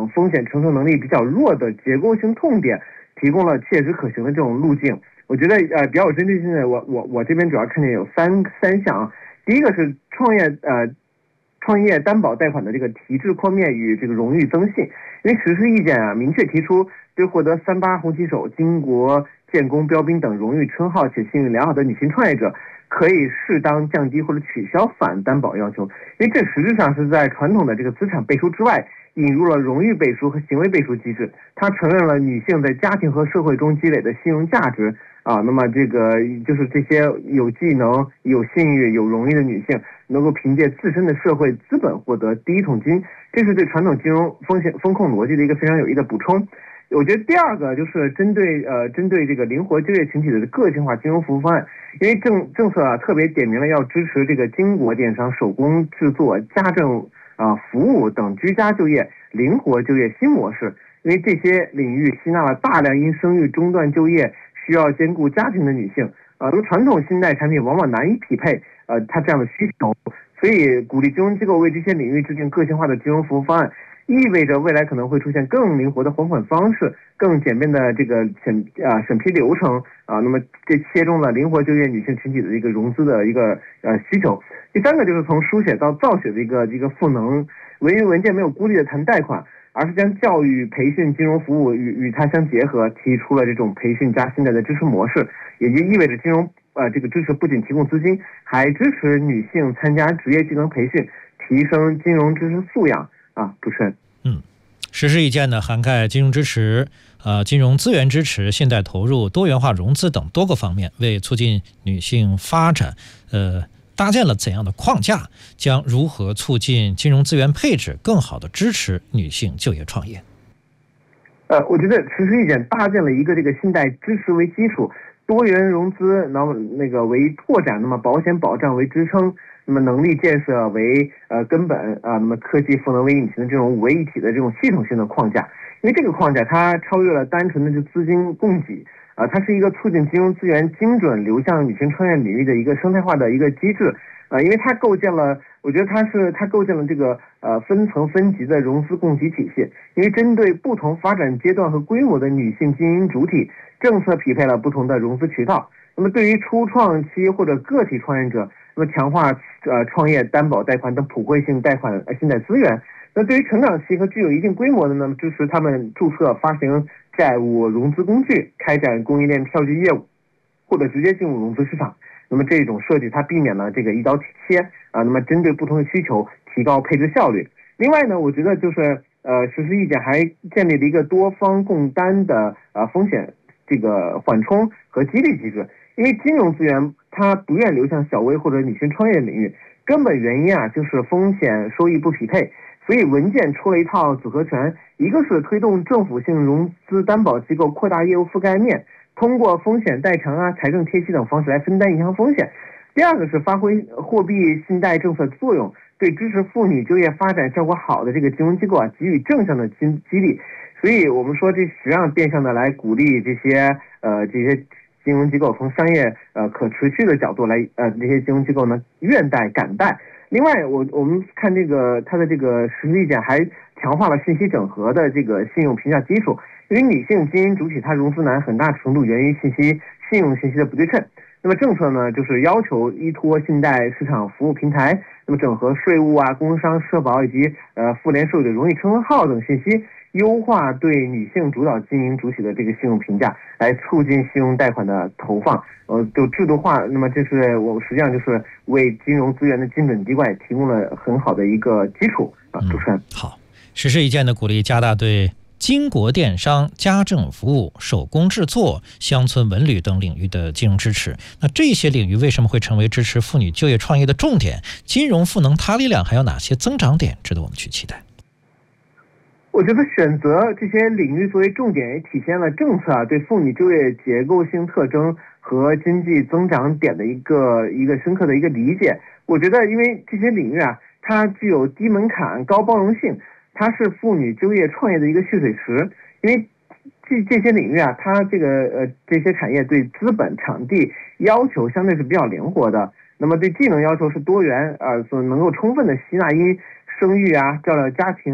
等风险承受能力比较弱的结构性痛点提供了切实可行的这种路径。我觉得比较有针对性的，我这边主要看见有三项。第一个是创业担保贷款的这个提质扩面与这个荣誉增信，因为实施意见明确提出，对获得38红旗手、巾帼建功标兵等荣誉称号且信誉良好的女性创业者，可以适当降低或者取消反担保要求，因为这实质上是在传统的这个资产背书之外，引入了荣誉背书和行为背书机制。它承认了女性在家庭和社会中积累的信用价值那么这个就是这些有技能、有信誉、有荣誉的女性，能够凭借自身的社会资本获得第一桶金，这是对传统金融风控逻辑的一个非常有益的补充。我觉得第二个就是针对这个灵活就业群体的个性化金融服务方案，因为政策特别点明了要支持这个巾帼电商、手工制作、家政服务等居家就业、灵活就业新模式，因为这些领域吸纳了大量因生育中断就业需要兼顾家庭的女性那么传统信贷产品往往难以匹配它这样的需求，所以鼓励金融机构为这些领域制定个性化的金融服务方案，意味着未来可能会出现更灵活的还款方式、更简便的这个审批流程那么这切中了灵活就业女性群体的一个融资的一个需求。第三个就是从书写到造写的一个赋能，文件没有孤立的谈贷款，而是将教育、培训、金融服务与它相结合，提出了这种培训加信贷的支持模式，也就意味着金融这个支持不仅提供资金，还支持女性参加职业技能培训，提升金融知识素养主持人。 实施意见呢，涵盖金融支持、金融资源支持、信贷投入、多元化融资等多个方面，为促进女性发展，搭建了怎样的框架？将如何促进金融资源配置，更好地支持女性就业创业？ 我觉得实施意见搭建了一个这个信贷支持为基础，多元融资那个为拓展，那么保险保障为支撑，那么能力建设为根本那么科技赋能为引擎的这种五位一体的这种系统性的框架。因为这个框架它超越了单纯的就资金供给它是一个促进金融资源精准流向女性创业领域的一个生态化的一个机制因为它构建了，我觉得它构建了这个分层分级的融资供给体系，因为针对不同发展阶段和规模的女性经营主体，政策匹配了不同的融资渠道。那么对于初创期或者个体创业者，那么强化创业担保贷款等普惠性贷款信贷资源。那对于成长期和具有一定规模的呢，支持他们注册发行债务融资工具，开展供应链票据业务，或者直接进入融资市场。那么这种设计它避免了这个一刀切那么针对不同的需求提高配置效率。另外呢，我觉得就是实施意见还建立了一个多方共担的风险这个缓冲和激励机制。因为金融资源它不愿流向小微或者女性创业领域，根本原因就是风险收益不匹配。所以文件出了一套组合拳，一个是推动政府性融资担保机构扩大业务覆盖面，通过风险代偿财政贴息等方式来分担银行风险。第二个是发挥货币信贷政策作用，对支持妇女就业发展效果好的这个金融机构给予正向的激励。所以我们说这实际上变相的来鼓励这些金融机构从商业可持续的角度来这些金融机构呢愿贷敢贷。另外我们看这个它的这个实施意见还强化了信息整合的这个信用评价基础，因为女性经营主体它融资难很大程度源于信用信息的不对称。那么政策呢就是要求依托信贷市场服务平台，那么整合税务工商社保以及妇联授予的荣誉称号等信息，优化对女性主导经营主体的这个信用评价，来促进信用贷款的投放就制度化。那么这是我实际上就是为金融资源的精准滴灌提供了很好的一个基础主持人。 好，实施意见的鼓励加大对巾帼电商、家政服务、手工制作、乡村文旅等领域的金融支持。那这些领域为什么会成为支持妇女就业创业的重点？金融赋能它力量还有哪些增长点值得我们去期待？ 我觉得选择这些领域作为重点，也体现了政策对妇女就业结构性特征和经济增长点的一个深刻的一个理解。我觉得因为这些领域它具有低门槛、高包容性，它是妇女就业创业的一个蓄水池。因为这些领域它这些产业对资本、场地要求相对是比较灵活的，那么对技能要求是多元所能够充分的吸纳因生育照料家庭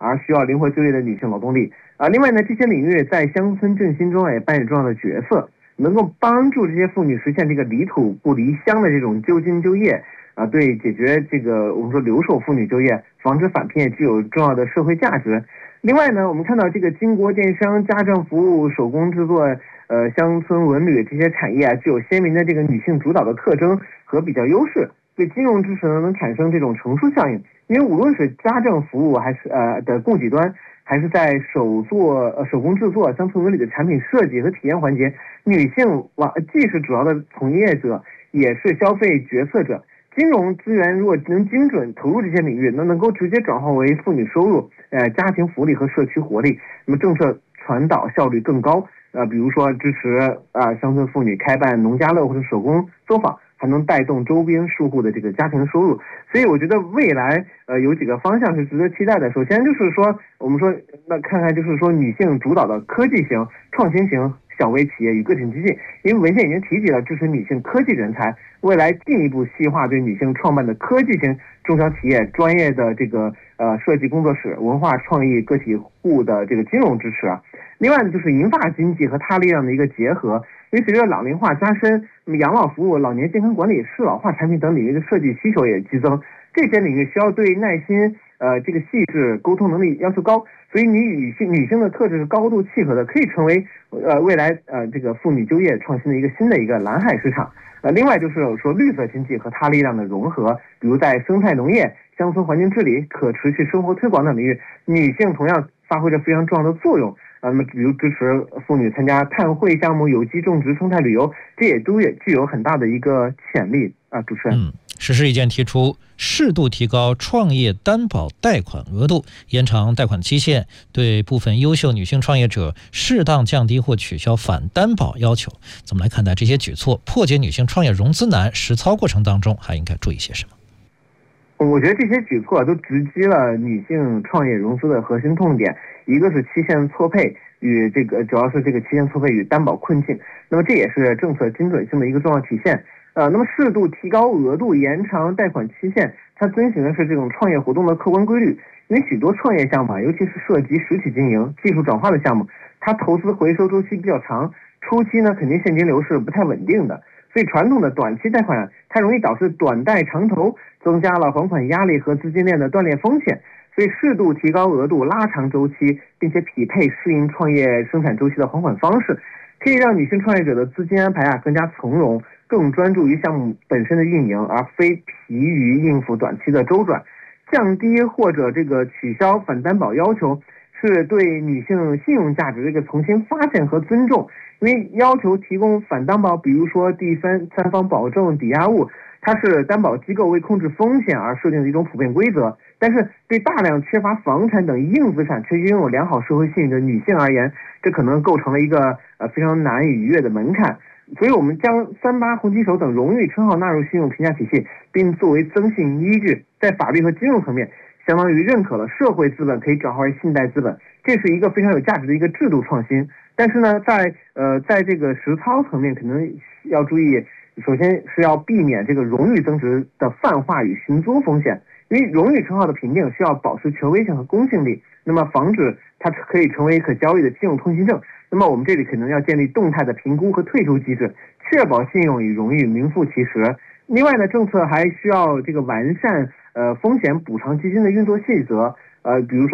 而需要灵活就业的女性劳动力。另外呢，这些领域在乡村振兴中也扮演重要的角色，能够帮助这些妇女实现这个离土不离乡的这种就近就业。对解决这个我们说留守妇女就业、防止返聘也具有重要的社会价值。另外呢，我们看到这个经国电商、家政服务、手工制作、乡村文旅这些产业具有鲜明的这个女性主导的特征和比较优势。对金融支持呢，能产生这种乘数效应，因为无论是家政服务还是的供给端，还是在手工制作、乡村文旅的产品设计和体验环节，女性既是主要的从业者，也是消费决策者。金融资源如果能精准投入这些领域，能够直接转化为妇女收入、家庭福利和社区活力，那么政策传导效率更高。比如说支持乡村妇女开办农家乐或者手工作坊，还能带动周边住户的这个家庭收入。所以我觉得未来有几个方向是值得期待的。首先就是说，我们说看看就是说女性主导的科技型、创新型小微企业与个体经济，因为文献已经提及了支持女性科技人才，未来进一步细化对女性创办的科技型中小企业、专业的这个设计工作室、文化创意个体户的这个金融支持。另外呢，就是银发经济和他力量的一个结合，因为随着老龄化加深，那么养老服务、老年健康管理、适老化产品等领域的设计需求也激增，这些领域需要对耐心、这个细致、沟通能力要求高，所以你与女性的特质是高度契合的，可以成为未来这个妇女就业创新的一个新的一个蓝海市场。另外就是说绿色经济和他力量的融合，比如在生态农业、乡村环境治理、可持续生活推广等领域，女性同样发挥着非常重要的作用。那么比如支持妇女参加碳汇项目、有机种植、生态旅游，这也具有很大的一个潜力。主持人， 实施意见提出，适度提高创业担保贷款额度，延长贷款期限，对部分优秀女性创业者适当降低或取消反担保要求。怎么来看待这些举措？破解女性创业融资难，实操过程当中还应该注意些什么？ 我觉得这些举措都直击了女性创业融资的核心痛点，一个是期限错配与主要是这个期限错配与担保困境，那么这也是政策精准性的一个重要体现。那么适度提高额度、延长贷款期限，它遵循的是这种创业活动的客观规律。因为许多创业项目尤其是涉及实体经营、技术转化的项目，它投资回收周期比较长，初期呢肯定现金流是不太稳定的，所以传统的短期贷款它容易导致短贷长投，增加了还款压力和资金链的断裂风险。所以适度提高额度、拉长周期，并且匹配适应创业生产周期的还款方式，可以让女性创业者的资金安排更加从容，更专注于项目本身的运营，而非疲于应付短期的周转。降低或者取消反担保要求，是对女性信用价值重新发现和尊重。因为要求提供反担保，比如说第三方保证、抵押物，它是担保机构为控制风险而设定的一种普遍规则。但是对大量缺乏房产等硬资产却拥有良好社会信誉的女性而言，这可能构成了一个非常难以逾越的门槛。所以我们将38红旗手等荣誉称号纳入信用评价体系，并作为增信依据，在法律和金融层面相当于认可了社会资本可以转化为信贷资本，这是一个非常有价值的一个制度创新。但是呢，在这个实操层面可能要注意，首先是要避免这个荣誉增值的泛化与寻租风险，因为荣誉称号的评定需要保持权威性和公信力，那么防止它可以成为可交易的信用通行证。那么我们这里可能要建立动态的评估和退出机制，确保信用与荣誉名副其实。另外呢，政策还需要完善风险补偿基金的运作细则，比如说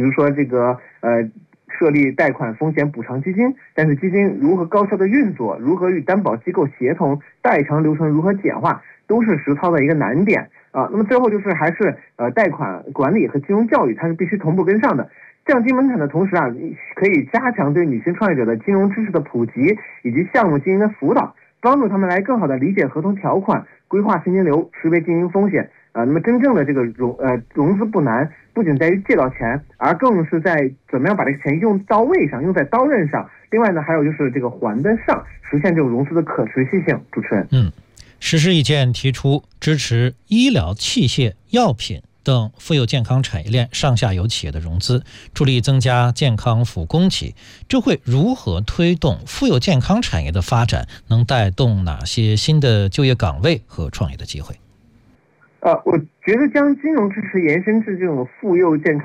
设立贷款风险补偿基金，但是基金如何高效的运作，如何与担保机构协同，代偿流程如何简化，都是实操的一个难点那么最后还是贷款管理和金融教育，它是必须同步跟上的。降低门槛的同时可以加强对女性创业者的金融知识的普及以及项目经营的辅导，帮助他们来更好的理解合同条款，规划现金流，识别经营风险。那么真正的融资不难，不仅在于借到钱，而更是在怎么样把这个钱用到位上，用在刀刃上。另外呢，还有就是还得上，实现这种融资的可持续性。主持人， 实施意见提出支持医疗器械、药品等妇幼健康产业链上下游企业的融资，助力增加健康服务供给。这会如何推动妇幼健康产业的发展？能带动哪些新的就业岗位和创业的机会？ 我觉得将金融支持延伸至这种妇幼健康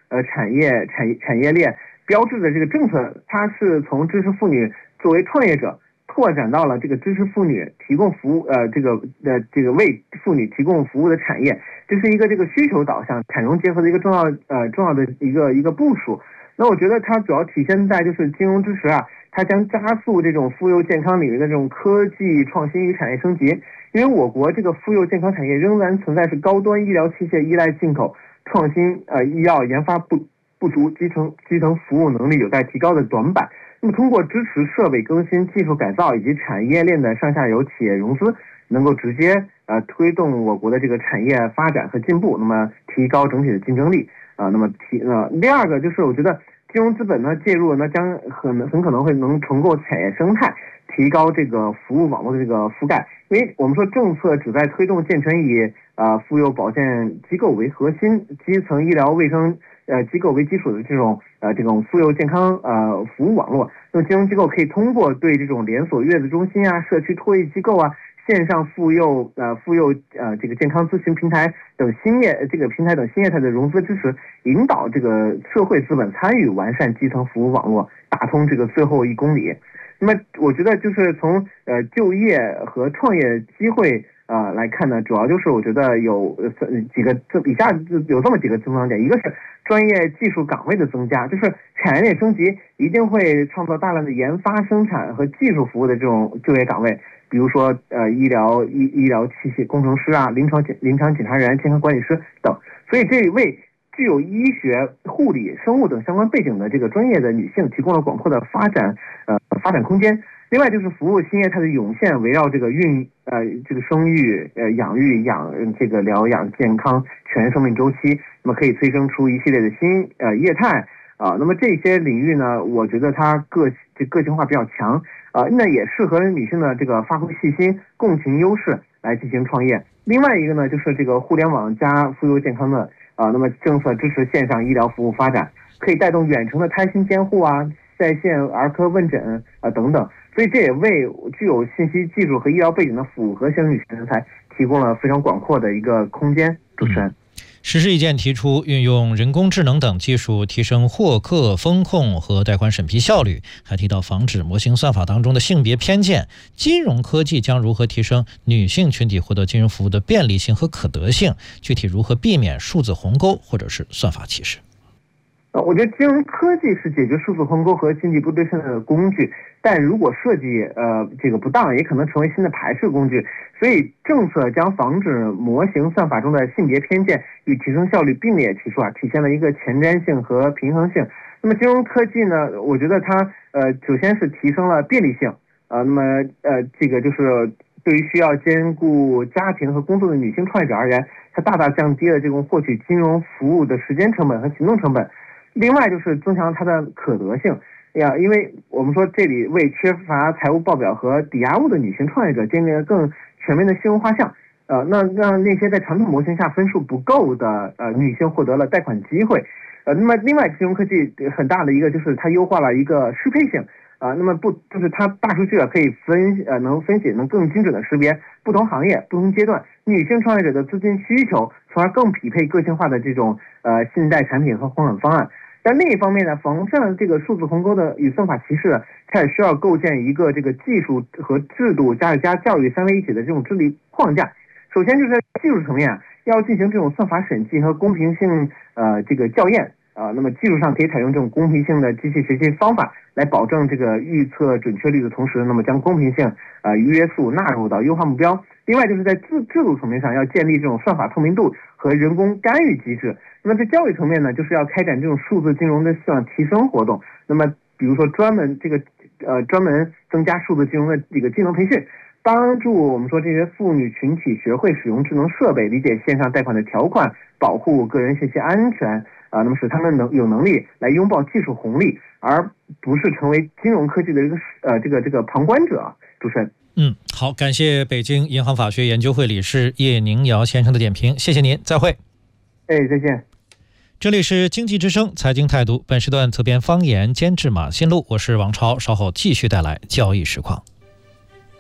产业链标志的这个政策，它是从支持妇女作为创业者，拓展到了这个支持妇女提供服务，这个为妇女提供服务的产业，这是一个这个需求导向、产融结合的一个重要的一个部署。那我觉得它主要体现在就是金融支持啊，它将加速这种妇幼健康领域的这种科技创新与产业升级。因为我国这个妇幼健康产业仍然存在是高端医疗器械依赖进口、创新医药研发不足、基层服务能力有待提高的短板。那么通过支持设备更新、技术改造以及产业链的上下游企业融资，能够直接推动我国的这个产业发展和进步，那么提高整体的竞争力那么第二个就是我觉得金融资本呢介入呢将很可能会能重构产业生态，提高这个服务网络的这个覆盖。因为我们说政策旨在推动健全以妇幼保健机构为核心、基层医疗卫生机构为基础的这种妇幼健康服务网络。那么金融机构可以通过对这种连锁月子中心啊、社区托育机构啊、线上妇幼这个健康咨询平台等新业态的融资支持，引导这个社会资本参与完善基层服务网络，打通这个最后1公里。那么我觉得就是从就业和创业机会来看呢，主要就是我觉得有以下有这么几个增长点。一个是专业技术岗位的增加，就是产业链升级一定会创造大量的研发、生产和技术服务的这种就业岗位，比如说医疗器械工程师啊、临床检查员、健康管理师等。所以这为具有医学、护理、生物等相关背景的这个专业的女性提供了广阔的发展空间。另外就是服务新业态的涌现，围绕这个生育、养育、疗养、健康全生命周期，那么可以催生出一系列的新业态那么这些领域呢，我觉得它个性化比较强那也适合女性的这个发挥细心、共情优势来进行创业。另外一个呢，就是这个互联网加妇幼健康的那么政策支持线上医疗服务发展，可以带动远程的胎心监护啊、在线儿科问诊等等。所以这也为具有信息技术和医疗背景的复合型女性人才提供了非常广阔的一个空间。主持人。 实施意见提出，运用人工智能等技术提升获客、风控和贷款审批效率，还提到防止模型算法当中的性别偏见。金融科技将如何提升女性群体获得金融服务的便利性和可得性？具体如何避免数字鸿沟或者是算法歧视？ 我觉得金融科技是解决数字鸿沟和经济不对称的工具，但如果设计这个不当，也可能成为新的排斥工具。所以政策将防止模型算法中的性别偏见与提升效率并列提出体现了一个前瞻性和平衡性。那么金融科技呢，我觉得它首先是提升了便利性那么这个就是对于需要兼顾家庭和工作的女性创业者而言，它大大降低了这种获取金融服务的时间成本和行动成本。另外就是增强它的可得性因为我们说这里为缺乏财务报表和抵押物的女性创业者建立了更全面的信用画像那让那些在传统模型下分数不够的女性获得了贷款机会那么另外金融科技很大的一个就是它优化了一个适配性那么就是它大数据可以能分析，能更精准的识别不同行业、不同阶段女性创业者的资金需求，从而更匹配个性化的这种信贷产品和还款方案。但另一方面呢，防范这个数字鸿沟的与算法歧视，它也需要构建一个这个技术和制度加教育3位一体的这种治理框架。首先就是在技术层面要进行这种算法审计和公平性这个校验那么技术上可以采用这种公平性的机器学习方法来保证这个预测准确率的同时，那么将公平性约束纳入到优化目标。另外就是在制度层面上要建立这种算法透明度和人工干预机制。那么在教育层面呢，就是要开展这种数字金融的思想提升活动。那么比如说专门增加数字金融的这个技能培训，帮助我们说这些妇女群体学会使用智能设备，理解线上贷款的条款，保护个人信息安全那么使他们有能力来拥抱技术红利，而不是成为金融科技的一个这个旁观者。主持人。 好，感谢北京银行法学研究会理事叶宁尧先生的点评，谢谢您，再会。 再见。 这里是经济之声财经态度，本时段责编方言，监制马新路，我是王超，稍后继续带来交易实况。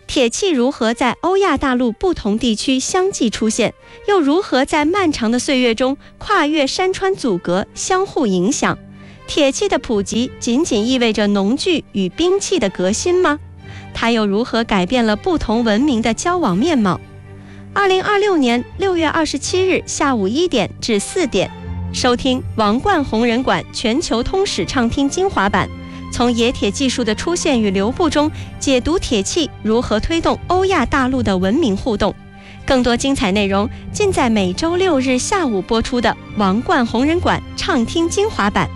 铁器如何在欧亚大陆不同地区相继出现，又如何在漫长的岁月中跨越山川阻隔，相互影响？铁器的普及仅仅意味着农具与兵器的革新吗？它又如何改变了不同文明的交往面貌？2026年6月27日下午1点至4点，收听王冠弘仁馆全球通史畅听精华版，从冶铁技术的出现与流布中解读铁器如何推动欧亚大陆的文明互动。更多精彩内容尽在每周6日下午播出的王冠弘仁馆畅听精华版。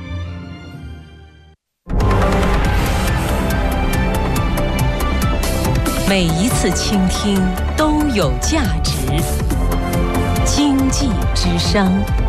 每一次倾听都有价值。经济之声。